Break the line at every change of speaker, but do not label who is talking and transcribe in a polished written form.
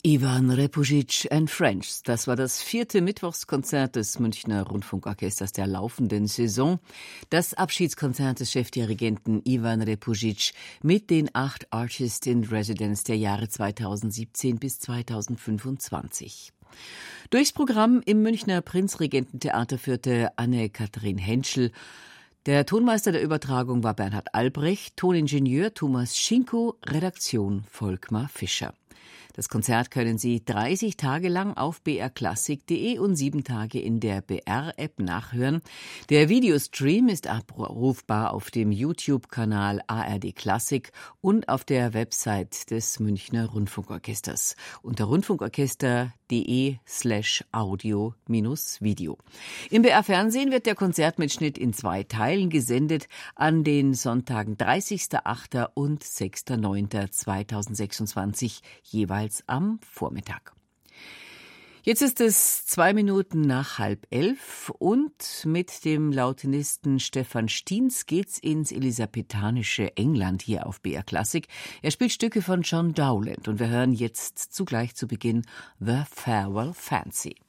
Ivan Repujic and Friends. Das war das 4. Mittwochskonzert des Münchner Rundfunkorchesters der laufenden Saison. Das Abschiedskonzert des Chefdirigenten Ivan Repujic mit den 8 Artists in Residence der Jahre 2017 bis 2025. Durchs Programm im Münchner Prinzregententheater führte Anne-Kathrin Henschel. Der Tonmeister der Übertragung war Bernhard Albrecht, Toningenieur Thomas Schinko, Redaktion Volkmar Fischer. Das Konzert können Sie 30 Tage lang auf brklassik.de und 7 Tage in der BR-App nachhören. Der Videostream ist abrufbar auf dem YouTube-Kanal ARD Klassik und auf der Website des Münchner Rundfunkorchesters unter rundfunkorchester.de/audio-video. Im BR-Fernsehen wird der Konzertmitschnitt in 2 Teilen gesendet an den Sonntagen 30.08. und 6.09.2026 jeweils am Vormittag. Jetzt ist es 2 Minuten nach 10:30 und mit dem Lautenisten Stefan Stiens geht's ins elisabethanische England hier auf BR Klassik. Er spielt Stücke von John Dowland und wir hören jetzt zugleich zu Beginn The Farewell Fancy.